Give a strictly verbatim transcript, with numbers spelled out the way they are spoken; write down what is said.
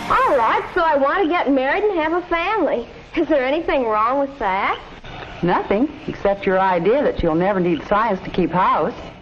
All right, so I want to get married and have a family. Is there anything wrong with that? Nothing, except your idea that you'll never need science to keep house.